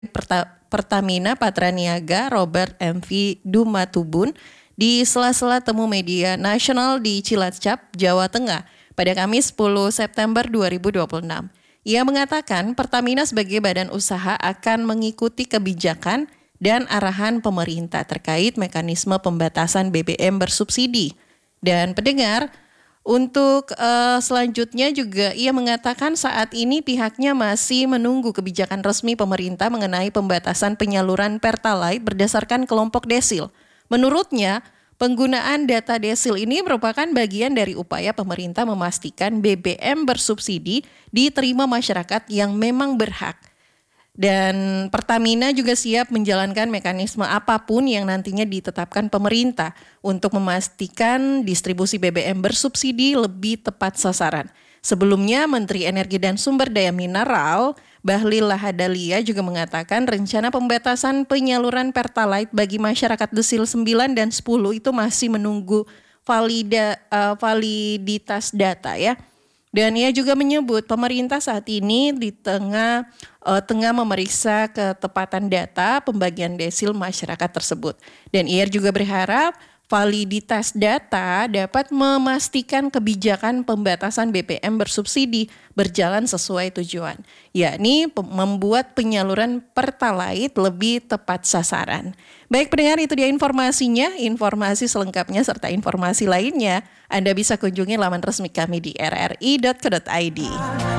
Pertamina Patraniaga Robert MV Dumatubun di sela-sela temu media nasional di Cilacap, Jawa Tengah pada Kamis 10 September 2026. Ia mengatakan Pertamina sebagai badan usaha akan mengikuti kebijakan dan arahan pemerintah terkait mekanisme pembatasan BBM bersubsidi. Dan pendengar, untuk selanjutnya juga ia mengatakan saat ini pihaknya masih menunggu kebijakan resmi pemerintah mengenai pembatasan penyaluran Pertalite berdasarkan kelompok desil. Menurutnya, penggunaan data desil ini merupakan bagian dari upaya pemerintah memastikan BBM bersubsidi diterima masyarakat yang memang berhak. Dan Pertamina juga siap menjalankan mekanisme apapun yang nantinya ditetapkan pemerintah untuk memastikan distribusi BBM bersubsidi lebih tepat sasaran. Sebelumnya, Menteri Energi dan Sumber Daya Mineral Bahlil Lahadalia juga mengatakan rencana pembatasan penyaluran Pertalite bagi masyarakat desil 9 dan 10 itu masih menunggu validitas data ya. Dan ia juga menyebut pemerintah saat ini di tengah memeriksa ketepatan data pembagian desil masyarakat tersebut. Dan ia juga berharap validitas data dapat memastikan kebijakan pembatasan BBM bersubsidi berjalan sesuai tujuan, yakni membuat penyaluran Pertalite lebih tepat sasaran. Baik pendengar, itu dia informasinya. Informasi selengkapnya serta informasi lainnya Anda bisa kunjungi laman resmi kami di rri.co.id.